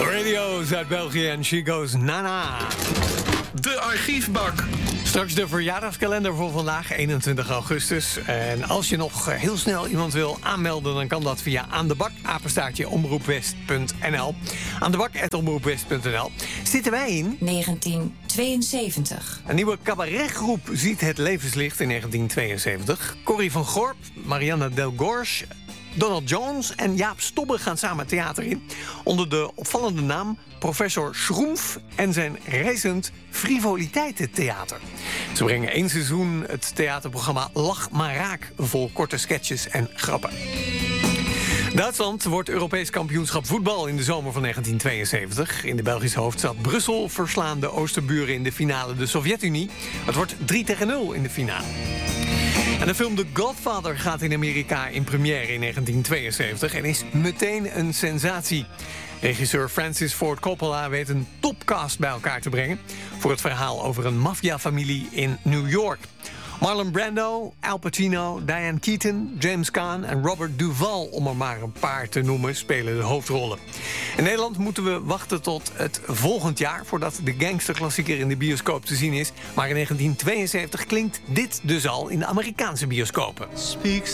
Radio's uit België en She Goes Nana. De archiefbak. Straks de verjaardagskalender voor vandaag, 21 augustus. En als je nog heel snel iemand wil aanmelden, dan kan dat via aandebak@omroepwest.nl. aandebak@omroepwest.nl. Zitten wij in 1972. Een nieuwe cabaretgroep ziet het levenslicht in 1972. Corrie van Gorp, Marianne Delgorge, Donald Jones en Jaap Stobbe gaan samen theater in. Onder de opvallende naam Professor Schroemf en zijn reizend frivoliteitentheater. Ze brengen 1 seizoen het theaterprogramma Lach maar Raak, vol korte sketches en grappen. Duitsland wordt Europees kampioenschap voetbal in de zomer van 1972. In de Belgische hoofdstad Brussel verslaan de Oosterburen in de finale de Sovjet-Unie. Het wordt 3-0 in de finale. En de film The Godfather gaat in Amerika in première in 1972 en is meteen een sensatie. Regisseur Francis Ford Coppola weet een topcast bij elkaar te brengen voor het verhaal over een maffiafamilie in New York. Marlon Brando, Al Pacino, Diane Keaton, James Caan en Robert Duvall, om er maar een paar te noemen, spelen de hoofdrollen. In Nederland moeten we wachten tot het volgend jaar voordat de gangsterklassieker in de bioscoop te zien is. Maar in 1972 klinkt dit dus al in de Amerikaanse bioscopen. Speak